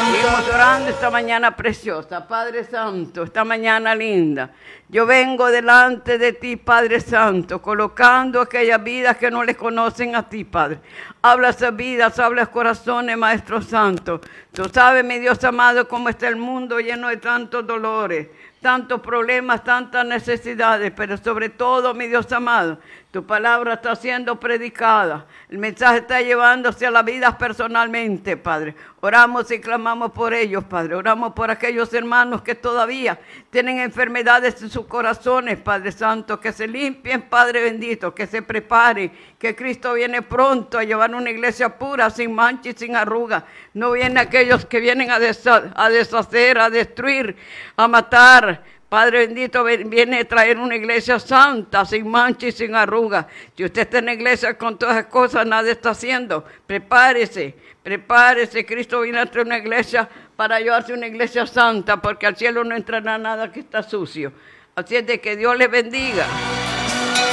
Seguimos orando esta mañana preciosa, Padre Santo, esta mañana linda. Yo vengo delante de ti, Padre Santo, colocando aquellas vidas que no les conocen a ti, Padre. Habla esas vidas, habla los corazones, Maestro Santo. Tú sabes, mi Dios amado, cómo está el mundo lleno de tantos dolores, tantos problemas, tantas necesidades, pero sobre todo, mi Dios amado, tu palabra está siendo predicada. El mensaje está llevándose a la vida personalmente, Padre. Oramos y clamamos por ellos, Padre. Oramos por aquellos hermanos que todavía tienen enfermedades en sus corazones, Padre Santo. Que se limpien, Padre bendito, que se preparen, que Cristo viene pronto a llevar una iglesia pura, sin mancha y sin arruga. No vienen aquellos que vienen a deshacer, a destruir, a matar. Padre bendito, viene a traer una iglesia santa, sin mancha y sin arruga. Si usted está en la iglesia con todas esas cosas, nada está haciendo. Prepárese, prepárese. Cristo viene a traer una iglesia para llevarse una iglesia santa, porque al cielo no entrará nada que está sucio. Así es de que Dios les bendiga.